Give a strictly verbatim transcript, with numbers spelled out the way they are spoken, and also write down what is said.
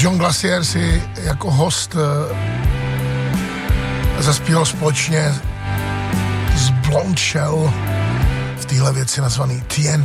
John Glacier si jako host zaspíval společně s Blonde Shell v téhle věci nazvaný Tien.